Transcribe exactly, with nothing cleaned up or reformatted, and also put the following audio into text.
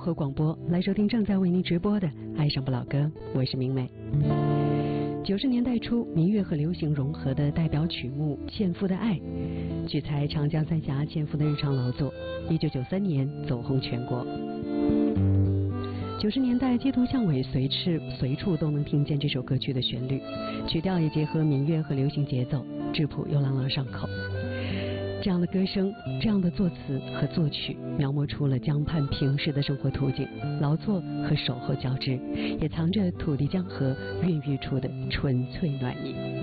河广播，来收听正在为您直播的《爱上不老歌》，我是明美。九十年代初，民乐和流行融合的代表曲目《纤夫的爱》，取材长江三峡纤夫的日常劳作，一九九三年走红全国。九十年代街头巷尾随处随处都能听见这首歌曲的旋律，曲调也结合民乐和流行节奏，质朴又朗朗上口。这样的歌声，这样的作词和作曲，描摹出了江畔平实的生活图景，劳作和守候交织，也藏着土地江河孕育出的纯粹暖意。